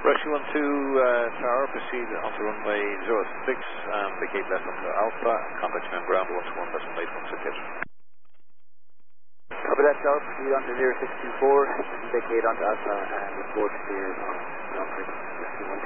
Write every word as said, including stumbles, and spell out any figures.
Rescue one two uh, Tower, proceed onto runway zero six, um, vacate left onto Alpha, contact you on ground one two one decimal eight one six eight. Copy that, Tower, proceed onto zero six two four, vacate onto Alpha and report clear on runway.